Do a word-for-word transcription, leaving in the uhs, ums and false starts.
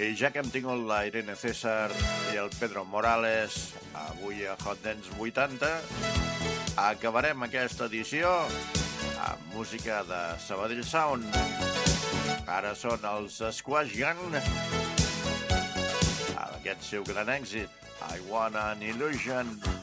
I ja que hem tingut la Irene César i el Pedro Morales avui a Hot Dance vuitanta, acabarem aquesta edició amb música de Sabadell Sound. Ara són els Squash Gang, amb aquest seu gran èxit, I Want an Illusion.